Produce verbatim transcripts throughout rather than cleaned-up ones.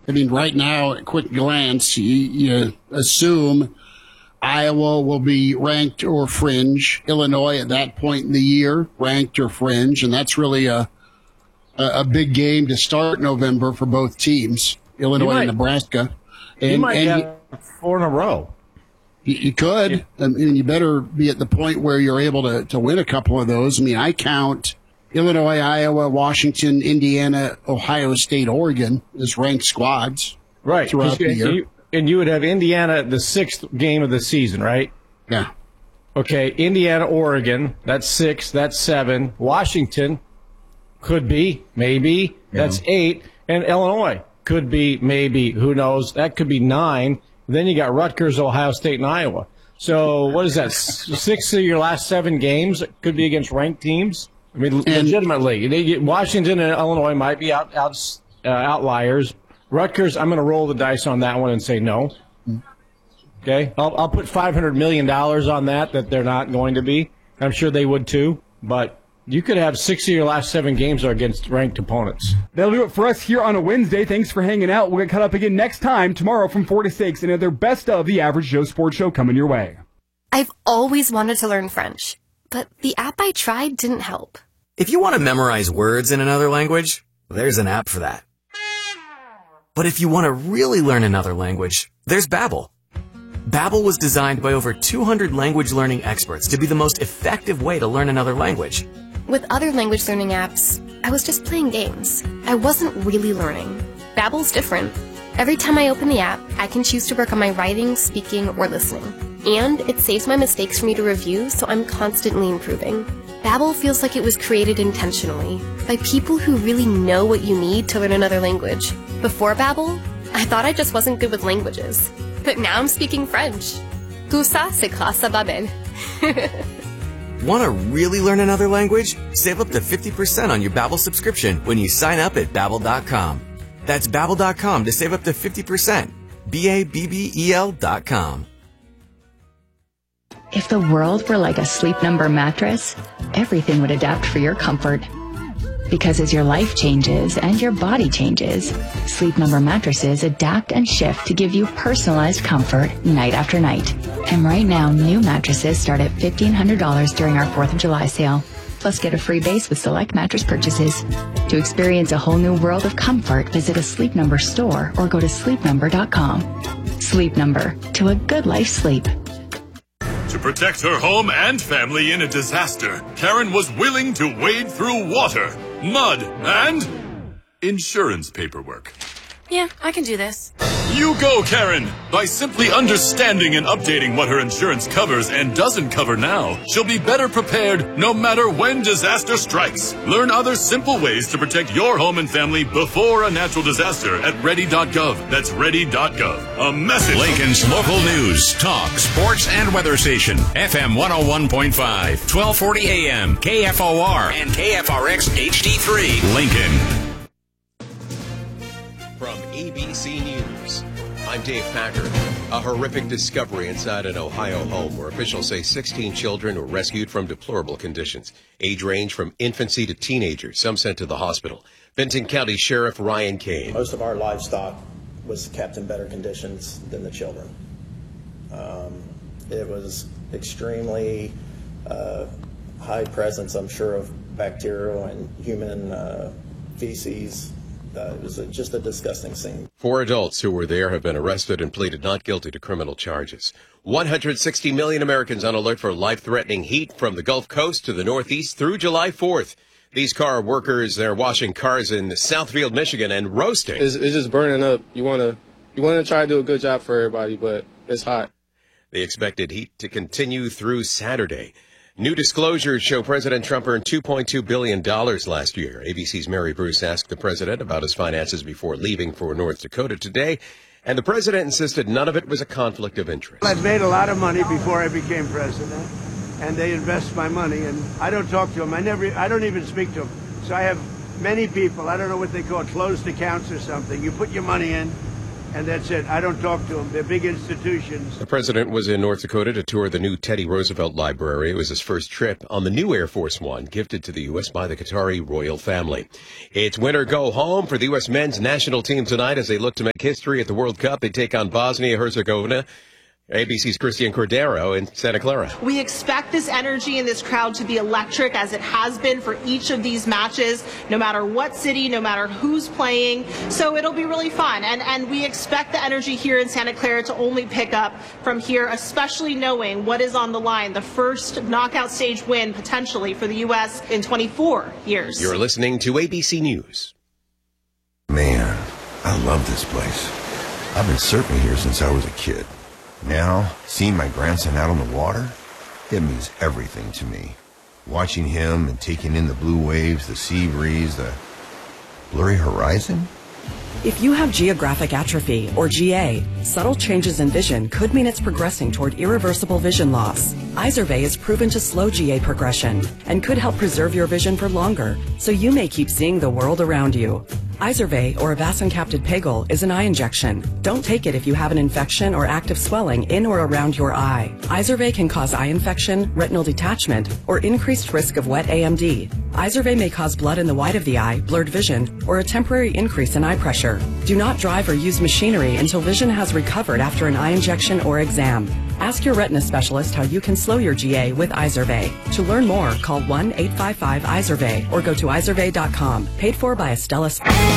I mean, right now, at quick glance, you, you assume Iowa will be ranked or fringe. Illinois at that point in the year, ranked or fringe. And that's really a, a, a big game to start November for both teams, Illinois might, and Nebraska. And, you might and have you, four in a row. You, you could. Yeah. I mean, you better be at the point where you're able to, to win a couple of those. I mean, I count Illinois, Iowa, Washington, Indiana, Ohio State, Oregon as ranked squads right. throughout you, the year. You, and you would have Indiana the sixth game of the season, right? Yeah. Okay, Indiana, Oregon, that's six, that's seven. Washington could be, maybe, yeah. that's eight. And Illinois could be, maybe, who knows, that could be nine. Then you got Rutgers, Ohio State, and Iowa. So what is that, six of your last seven games could be against ranked teams? I mean, and legitimately, they get, Washington and Illinois might be out, out uh, outliers. Rutgers, I'm going to roll the dice on that one and say no. Okay, I'll, I'll put five hundred million dollars on that, that they're not going to be. I'm sure they would too, but you could have six of your last seven games are against ranked opponents. That'll do it for us here on a Wednesday. Thanks for hanging out. We'll get caught up again next time, tomorrow from four to six. Another Best of the Average Joe Sports Show coming your way. I've always wanted to learn French, but the app I tried didn't help. If you want to memorize words in another language, there's an app for that. But if you want to really learn another language, there's Babbel. Babbel was designed by over two hundred language learning experts to be the most effective way to learn another language. With other language learning apps, I was just playing games. I wasn't really learning. Babbel's different. Every time I open the app, I can choose to work on my writing, speaking, or listening. And it saves my mistakes for me to review, so I'm constantly improving. Babbel feels like it was created intentionally by people who really know what you need to learn another language. Before Babbel, I thought I just wasn't good with languages. But now I'm speaking French. Tout ça, c'est grâce à Babbel. Want to really learn another language? Save up to fifty percent on your Babbel subscription when you sign up at Babbel dot com. That's Babbel dot com to save up to fifty percent. B A B B E L dot com. If the world were like a Sleep Number mattress, everything would adapt for your comfort. Because as your life changes and your body changes, Sleep Number mattresses adapt and shift to give you personalized comfort night after night. And right now, new mattresses start at fifteen hundred dollars during our fourth of July sale. Plus, get a free base with select mattress purchases. To experience a whole new world of comfort, visit a Sleep Number store or go to sleep number dot com. Sleep Number, to a good life sleep. To protect her home and family in a disaster, Karen was willing to wade through water, mud, and insurance paperwork. Yeah, I can do this. You go, Karen! By simply understanding and updating what her insurance covers and doesn't cover now, she'll be better prepared no matter when disaster strikes. Learn other simple ways to protect your home and family before a natural disaster at ready dot gov. That's ready dot gov. A message. Lincoln's local news, talk, sports, and weather station. F M one oh one point five, twelve forty A M, K F O R, and K F R X H D three. Lincoln. From A B C News, I'm Dave Packard. A horrific discovery inside an Ohio home where officials say sixteen children were rescued from deplorable conditions. Age range from infancy to teenagers, some sent to the hospital. Benton County Sheriff Ryan Kane. Most of our livestock was kept in better conditions than the children. Um, it was extremely uh, high presence, I'm sure, of bacterial and human uh, feces. Uh, it was a, just a disgusting scene. Four adults who were there have been arrested and pleaded not guilty to criminal charges. one hundred sixty million Americans on alert for life-threatening heat from the Gulf Coast to the Northeast through July fourth. These car workers, they're washing cars in Southfield, Michigan, and roasting. It's, it's just burning up. You want to you want to try to do a good job for everybody, but it's hot. They expected heat to continue through Saturday. New disclosures show President Trump earned two point two billion dollars last year. A B C's Mary Bruce asked the president about his finances before leaving for North Dakota today, and the president insisted none of it was a conflict of interest. I've made a lot of money before I became president, and they invest my money, and I don't talk to them. I never, I don't even speak to them. So I have many people, I don't know what they call it, closed accounts or something. You put your money in, and that's it. I don't talk to them. They're big institutions. The president was in North Dakota to tour the new Teddy Roosevelt Library. It was his first trip on the new Air Force One, gifted to the U S by the Qatari royal family. It's win or go home for the U S men's national team tonight as they look to make history at the World Cup. They take on Bosnia-Herzegovina. A B C's Christian Cordero in Santa Clara. We expect this energy in this crowd to be electric, as it has been for each of these matches, no matter what city, no matter who's playing. So it'll be really fun. And, and we expect the energy here in Santa Clara to only pick up from here, especially knowing what is on the line, the first knockout stage win potentially for the U S in twenty-four years. You're listening to A B C News. Man, I love this place. I've been surfing here since I was a kid. Now, seeing my grandson out on the water, it means everything to me. Watching him and taking in the blue waves, the sea breeze, the blurry horizon. If you have geographic atrophy, or G A, subtle changes in vision could mean it's progressing toward irreversible vision loss. Izervay is proven to slow G A progression and could help preserve your vision for longer, so you may keep seeing the world around you. Izervay, or avacincaptad pegol, is an eye injection. Don't take it if you have an infection or active swelling in or around your eye. Izervay can cause eye infection, retinal detachment, or increased risk of wet A M D. Izervay may cause blood in the white of the eye, blurred vision, or a temporary increase in eye pressure. Do not drive or use machinery until vision has recovered after an eye injection or exam. Ask your retina specialist how you can slow your G A with Izervay. To learn more, call one eight five five Izervay or go to izervay dot com. Paid for by Astellas.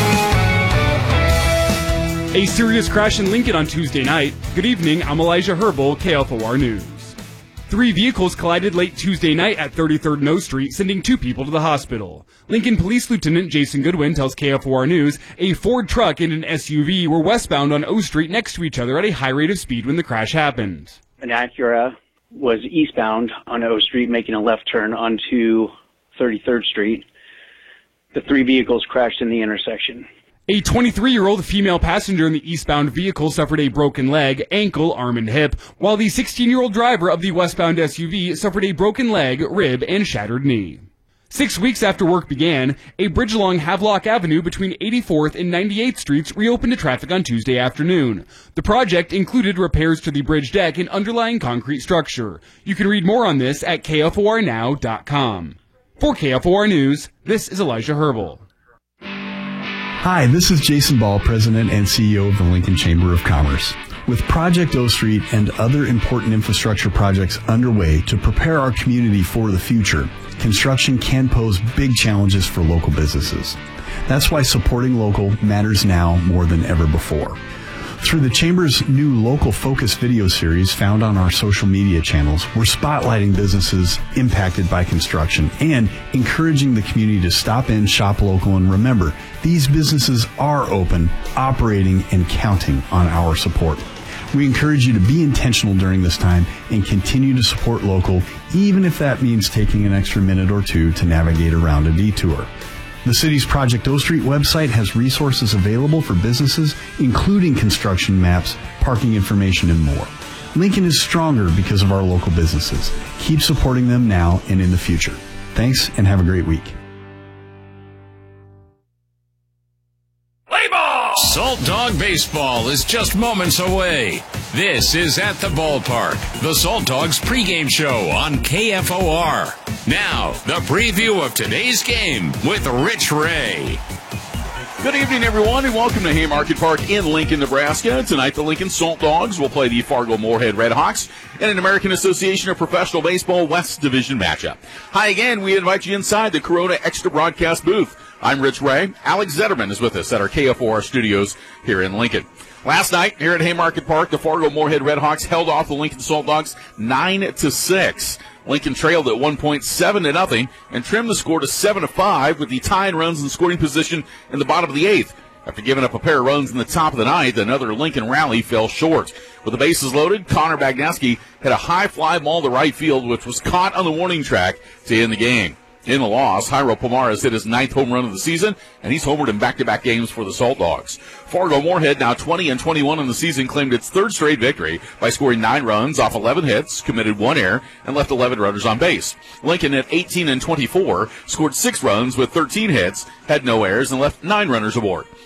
A serious crash in Lincoln on Tuesday night. Good evening, I'm Elijah Herbal, K F O R News. Three vehicles collided late Tuesday night at thirty-third and O Street, sending two people to the hospital. Lincoln Police Lieutenant Jason Goodwin tells K F O R News a Ford truck and an S U V were westbound on O Street next to each other at a high rate of speed when the crash happened. An Acura was eastbound on O Street, making a left turn onto thirty-third Street. The three vehicles crashed in the intersection. A twenty-three-year-old female passenger in the eastbound vehicle suffered a broken leg, ankle, arm, and hip, while the sixteen-year-old driver of the westbound S U V suffered a broken leg, rib, and shattered knee. Six weeks after work began, a bridge along Havelock Avenue between eighty-fourth and ninety-eighth Streets reopened to traffic on Tuesday afternoon. The project included repairs to the bridge deck and underlying concrete structure. You can read more on this at K F O R now dot com. For K F O R News, this is Elijah Herbal. Hi, this is Jason Ball, President and C E O of the Lincoln Chamber of Commerce. With Project O Street and other important infrastructure projects underway to prepare our community for the future, construction can pose big challenges for local businesses. That's why supporting local matters now more than ever before. Through the Chamber's new Local Focus video series found on our social media channels, we're spotlighting businesses impacted by construction and encouraging the community to stop in, shop local, and remember, these businesses are open, operating, and counting on our support. We encourage you to be intentional during this time and continue to support local, even if that means taking an extra minute or two to navigate around a detour. The city's Project O Street website has resources available for businesses, including construction maps, parking information, and more. Lincoln is stronger because of our local businesses. Keep supporting them now and in the future. Thanks, and have a great week. Salt Dog Baseball is just moments away. This is At the Ballpark, the Salt Dogs pregame show on K F O R. Now, the preview of today's game with Rich Ray. Good evening, everyone, and welcome to Haymarket Park in Lincoln, Nebraska. Tonight, the Lincoln Salt Dogs will play the Fargo-Moorhead Redhawks in an American Association of Professional Baseball West Division matchup. Hi again. We invite you inside the Corona Extra Broadcast booth. I'm Rich Ray. Alex Zetterman is with us at our K F O R studios here in Lincoln. Last night, here at Haymarket Park, the Fargo-Moorhead Redhawks held off the Lincoln Salt Dogs nine to six. Lincoln trailed at one point seven to nothing and trimmed the score to seven to five with the tying runs in scoring position in the bottom of the eighth. After giving up a pair of runs in the top of the ninth, another Lincoln rally fell short. With the bases loaded, Connor Bagneski hit a high fly ball to right field, which was caught on the warning track to end the game. In the loss, Jairo Pomares hit his ninth home run of the season, and he's homered in back-to-back games for the Salt Dogs. Fargo-Moorhead, now twenty and twenty-one in the season, claimed its third straight victory by scoring nine runs off eleven hits, committed one error, and left eleven runners on base. Lincoln, at eighteen and twenty-four, scored six runs with thirteen hits, had no errors, and left nine runners aboard.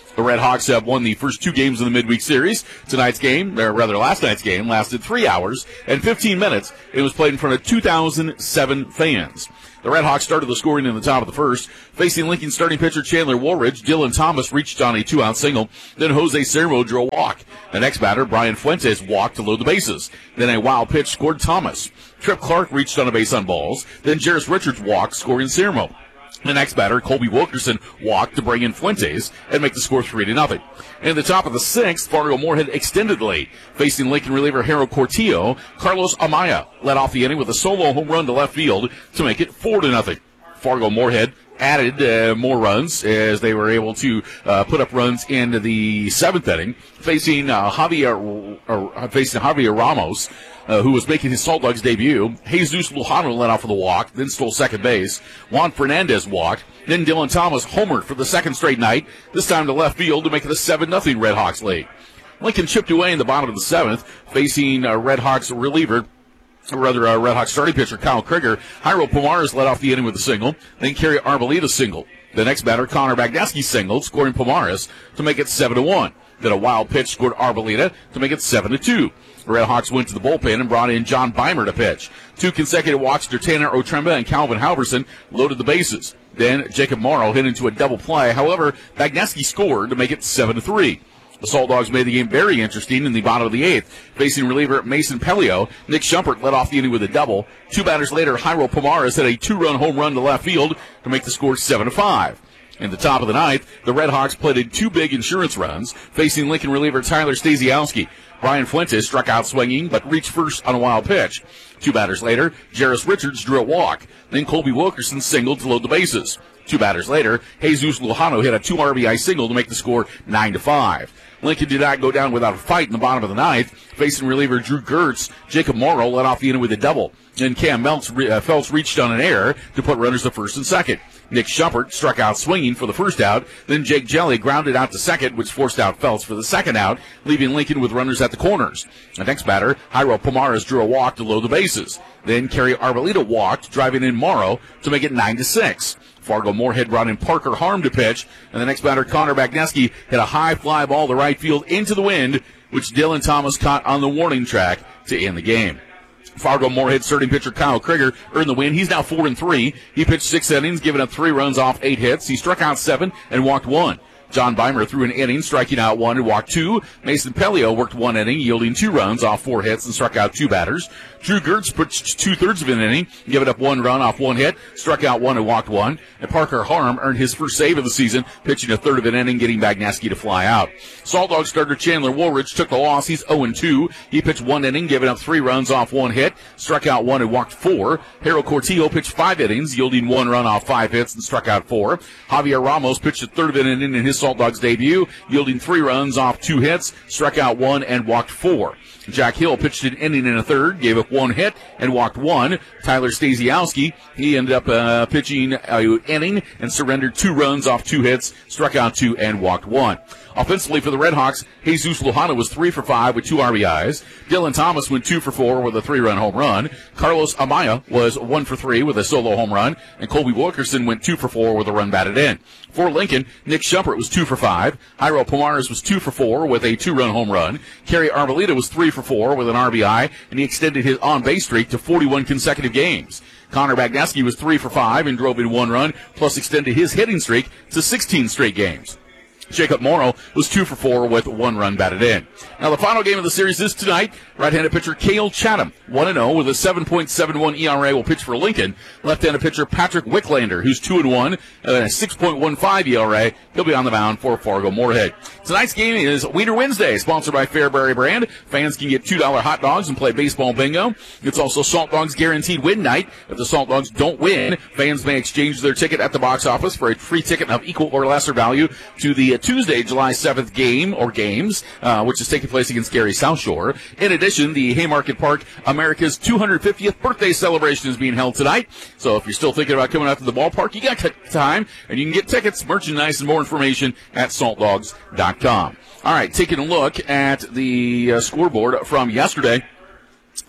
The Red Hawks have won the first two games of the midweek series. Tonight's game, or rather last night's game, lasted three hours and fifteen minutes. It was played in front of two thousand seven fans. The Red Hawks started the scoring in the top of the first. Facing Lincoln starting pitcher Chandler Woolridge, Dylan Thomas reached on a two-out single. Then Jose Cerro drew a walk. The next batter, Brian Fuentes, walked to load the bases. Then a wild pitch scored Thomas. Trip Clark reached on a base on balls. Then Jairus Richards walked, scoring Cerro. The next batter, Colby Wilkerson, walked to bring in Fuentes and make the score three to nothing. In the top of the sixth, Fargo Moorhead extended the lead. Facing Lincoln reliever Harold Cortillo, Carlos Amaya led off the inning with a solo home run to left field to make it four to nothing. Fargo Moorhead added uh, more runs as they were able to uh, put up runs in the seventh inning, facing uh, Javier uh, facing Javier Ramos. Uh, who was making his Salt Dogs debut. Jesus Lujano led off for the walk, then stole second base. Juan Fernandez walked. Then Dylan Thomas homered for the second straight night, this time to left field to make it a seven nothing Red Hawks lead. Lincoln chipped away in the bottom of the seventh, facing uh, Red Hawks reliever, or rather uh, Red Hawks starting pitcher Kyle Krieger. Jairo Pomares led off the inning with a single, then Kerry Arboleda singled. The next batter, Connor Bagneski singled, scoring Pomares to make it seven to one. Then a wild pitch scored Arboleda to make it seven to two. The Red Hawks went to the bullpen and brought in John Beimer to pitch. Two consecutive walks to Tanner Otremba and Calvin Halverson loaded the bases. Then Jacob Morrow hit into a double play. However, Bagneski scored to make it seven to three. The Salt Dogs made the game very interesting in the bottom of the eighth. Facing reliever Mason Pelio, Nick Schumpert led off the inning with a double. Two batters later, Jairo Pomares hit a two-run home run to left field to make the score seven to five. In the top of the ninth, the Red Hawks played two big insurance runs, facing Lincoln reliever Tyler Stasiowski. Brian Fuentes struck out swinging, but reached first on a wild pitch. Two batters later, Jairus Richards drew a walk. Then Colby Wilkerson singled to load the bases. Two batters later, Jesus Lujano hit a two R B I single to make the score nine to five. Lincoln did not go down without a fight in the bottom of the ninth. Facing reliever Drew Gertz, Jacob Morrow led off the inning with a double. Then Cam Meltz, uh, Phelps reached on an error to put runners to first and second. Nick Schumpert struck out swinging for the first out. Then Jake Jelly grounded out to second, which forced out Phelps for the second out, leaving Lincoln with runners at the corners. The next batter, Jairo Pomares, drew a walk to load the bases. Then Kerry Arboleda walked, driving in Morrow to make it nine to six. Fargo Moorhead brought in Parker Harm to pitch, and the next batter, Connor Bagneski, hit a high fly ball to right field into the wind, which Dylan Thomas caught on the warning track to end the game. Fargo Moorhead starting pitcher Kyle Krieger earned the win. He's now four and three. He pitched six innings, giving up three runs off eight hits. He struck out seven and walked one. John Beimer threw an inning, striking out one and walked two. Mason Pelio worked one inning, yielding two runs off four hits and struck out two batters. Drew Gertz pitched two-thirds of an inning, giving up one run off one hit, struck out one and walked one. And Parker Harm earned his first save of the season, pitching a third of an inning, getting Bagneski to fly out. Salt Dog starter Chandler Woolridge took the loss. He's oh and two. He pitched one inning, giving up three runs off one hit, struck out one and walked four. Harold Cortillo pitched five innings, yielding one run off five hits and struck out four. Javier Ramos pitched a third of an inning in his Salt Dogs debut, yielding three runs off two hits, struck out one and walked four. Jack Hill pitched an inning and a third, gave up one hit and walked one. Tyler Stasiowski, he ended up uh, pitching an inning and surrendered two runs off two hits, struck out two and walked one. Offensively for the Red Hawks, Jesus Lujano was three for five with two R B Is. Dylan Thomas went two for four with a three-run home run. Carlos Amaya was one for three with a solo home run. And Colby Wilkerson went two for four with a run batted in. For Lincoln, Nick Schumpert was two for five. Jairo Pomares was two for four with a two-run home run. Kerry Arboleda was three for four with an R B I, and he extended his on-base streak to forty-one consecutive games. Connor Bagneski was three for five and drove in one run, plus extended his hitting streak to sixteen straight games. Jacob Morrow was two for four with one run batted in. Now the final game of the series is tonight. Right-handed pitcher Cale Chatham, one and oh with a seven point seven one E R A, will pitch for Lincoln. Left-handed pitcher Patrick Wicklander, who's two and one and a six point one five E R A. He'll be on the mound for Fargo Moorhead. Tonight's game is Wiener Wednesday, sponsored by Fairbury Brand. Fans can get two dollar hot dogs and play baseball bingo. It's also Salt Dogs Guaranteed Win Night. If the Salt Dogs don't win, fans may exchange their ticket at the box office for a free ticket of equal or lesser value to the Tuesday, July seventh game or games, uh, which is taking place against Gary South Shore. In addition, the Haymarket Park America's two hundred fiftieth birthday celebration is being held tonight. So if you're still thinking about coming out to the ballpark, you got time, and you can get tickets, merchandise, and more information at salt dogs dot com. All right, taking a look at the uh, scoreboard from yesterday.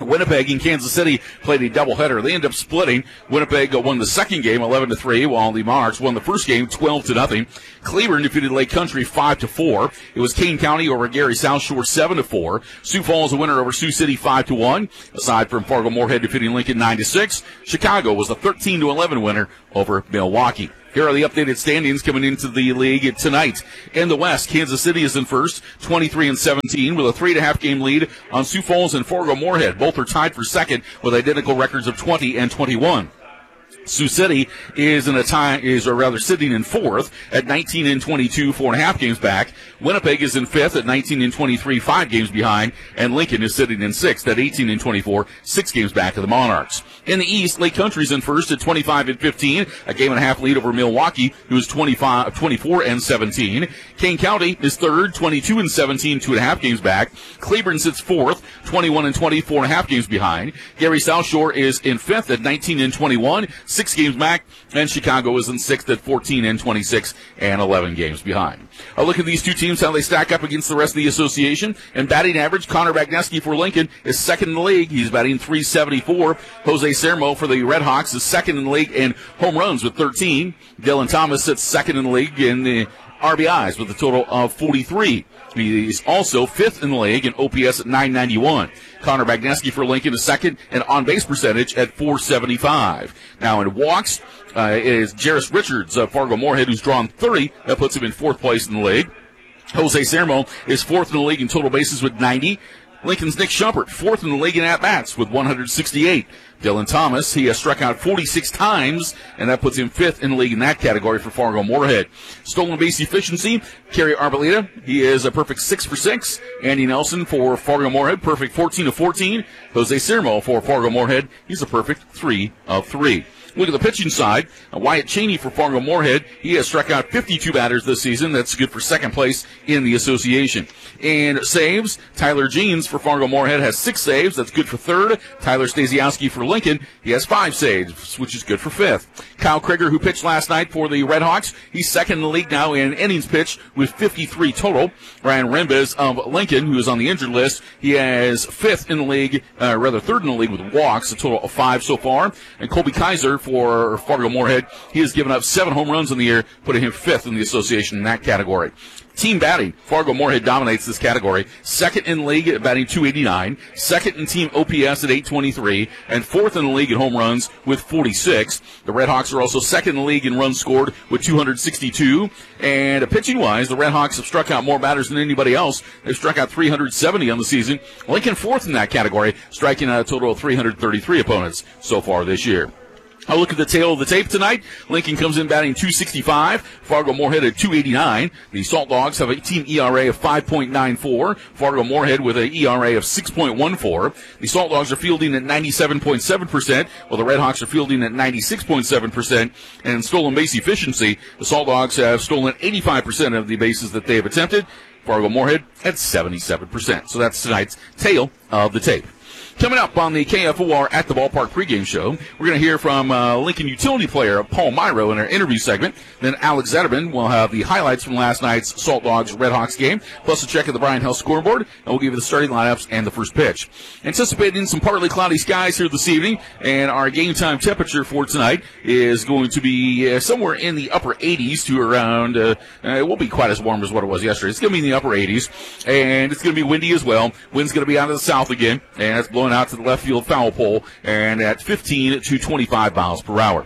Winnipeg and Kansas City played a doubleheader. They ended up splitting. Winnipeg won the second game eleven to three, while the Monarchs won the first game twelve to nothing. Cleburne defeated Lake Country five to four. It was Kane County over Gary South Shore seven to four. Sioux Falls a winner over Sioux City five to one. Aside from Fargo-Moorhead defeating Lincoln nine to six, Chicago was a thirteen to eleven winner over Milwaukee. Here are the updated standings coming into the league tonight. In the West, Kansas City is in first, twenty-three and seventeen, with a three and a half game lead on Sioux Falls and Fargo-Moorhead. Both are tied for second with identical records of twenty and twenty-one. Sioux City is in a tie, is or rather sitting in fourth at nineteen and twenty-two, four and a half games back. Winnipeg is in fifth at nineteen and twenty-three, five games behind, and Lincoln is sitting in sixth at eighteen and twenty-four, six games back of the Monarchs. In the East, Lake Country's in first at twenty-five and fifteen, a game and a half lead over Milwaukee, who is twenty-five, twenty-four and seventeen. Kane County is third, twenty-two and seventeen, two and a half games back. Cleburne sits fourth, twenty-one and twenty, four and a half games behind. Gary South Shore is in fifth at nineteen and twenty-one, six games back, and Chicago is in sixth at fourteen and twenty-six and eleven games behind. A look at these two teams, how they stack up against the rest of the association. And batting average, Connor Bagneski for Lincoln is second in the league. He's batting three seventy-four. Jose Sermo for the Redhawks is second in the league in home runs with thirteen. Dylan Thomas sits second in the league in the R B Is with a total of forty-three. He's also fifth in the league in O P S at nine ninety-one. Connor Bagneski for Lincoln is second and on-base percentage at four seventy-five. Now in walks uh, is Jarris Richards of Fargo-Moorhead, who's drawn thirty. That puts him in fourth place in the league. Jose Sermo is fourth in the league in total bases with ninety. Lincoln's Nick Shumpert, fourth in the league in at-bats with one hundred sixty-eight. Dylan Thomas, he has struck out forty-six times, and that puts him fifth in the league in that category for Fargo-Moorhead. Stolen base efficiency, Kerry Arboleda, he is a perfect six for six. Andy Nelson for Fargo-Moorhead, perfect fourteen of fourteen. Jose Sermo for Fargo-Moorhead, he's a perfect three of three. Look at the pitching side. Uh, Wyatt Cheney for Fargo-Moorhead. He has struck out fifty-two batters this season. That's good for second place in the association. And saves, Tyler Jeans for Fargo-Moorhead has six saves. That's good for third. Tyler Stasiowski for Lincoln. He has five saves, which is good for fifth. Kyle Krieger, who pitched last night for the Redhawks, he's second in the league now in innings pitched with fifty-three total. Ryan Rembes of Lincoln, who is on the injured list, he has fifth in the league, uh, rather third in the league with walks, a total of five so far. And Colby Kaiser for Fargo-Moorhead, he has given up seven home runs in the year, putting him fifth in the association in that category. Team batting, Fargo-Moorhead dominates this category. Second in the league at batting two eighty-nine, second in team O P S at eight twenty-three, and fourth in the league in home runs with forty-six. The Redhawks are also second in the league in runs scored with two hundred sixty-two. And pitching-wise, the Redhawks have struck out more batters than anybody else. They've struck out three hundred seventy on the season. Lincoln fourth in that category, striking out a total of three hundred thirty-three opponents so far this year. I'll look at the tail of the tape tonight. Lincoln comes in batting two sixty-five. Fargo-Moorhead at two eighty-nine. The Salt Dogs have a team E R A of five point nine four. Fargo-Moorhead with an E R A of six point one four. The Salt Dogs are fielding at ninety-seven point seven percent, while the Redhawks are fielding at ninety-six point seven percent. And in stolen base efficiency, the Salt Dogs have stolen eighty-five percent of the bases that they have attempted. Fargo-Moorhead at seventy-seven percent. So that's tonight's tail of the tape. Coming up on the K F O R At the Ballpark pregame show, we're going to hear from uh, Lincoln utility player Paul Myro in our interview segment. Then Alex Zetterman will have the highlights from last night's Salt Dogs Redhawks game, plus a check of the Bryan Health scoreboard, and we'll give you the starting lineups and the first pitch. Anticipating some partly cloudy skies here this evening, and our game time temperature for tonight is going to be uh, somewhere in the upper eighties to around, uh, uh, it won't be quite as warm as what it was yesterday. It's going to be in the upper eighties, and it's going to be windy as well. Wind's going to be out of the south again, and it's blowing out to the left field foul pole, and at fifteen to twenty-five miles per hour.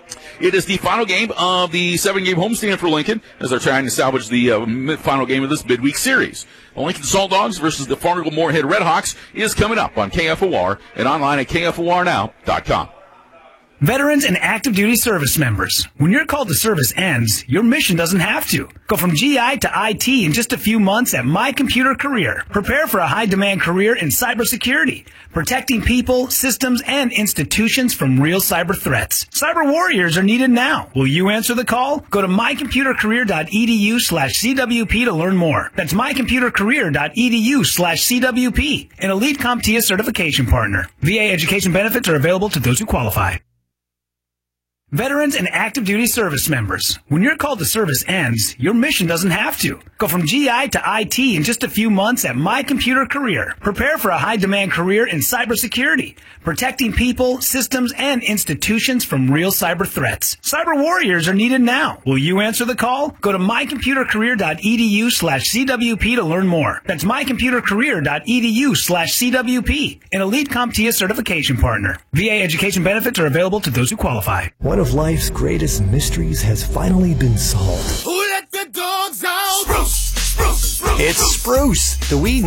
It is the final game of the seven-game homestand for Lincoln as they're trying to salvage the uh, final game of this midweek series. The Lincoln Salt Dogs versus the Fargo-Moorhead Redhawks is coming up on K F O R and online at K F O R now dot com. Veterans and active duty service members, when your call to service ends, your mission doesn't have to. Go from G I to I T in just a few months at My Computer Career. Prepare for a high-demand career in cybersecurity, protecting people, systems, and institutions from real cyber threats. Cyber warriors are needed now. Will you answer the call? Go to mycomputercareer.edu slash CWP to learn more. That's mycomputercareer.edu slash CWP, an Elite CompTIA certification partner. V A education benefits are available to those who qualify. Veterans and active duty service members, when your call to service ends, your mission doesn't have to. Go from G I to I T in just a few months at My Computer Career. Prepare for a high-demand career in cybersecurity, protecting people, systems, and institutions from real cyber threats. Cyber warriors are needed now. Will you answer the call? Go to mycomputercareer.edu slash CWP to learn more. That's mycomputercareer.edu slash CWP, an elite CompTIA certification partner. V A education benefits are available to those who qualify. One of life's greatest mysteries has finally been solved. Who let the dogs out? Spruce, spruce, spruce. It's Spruce, the weed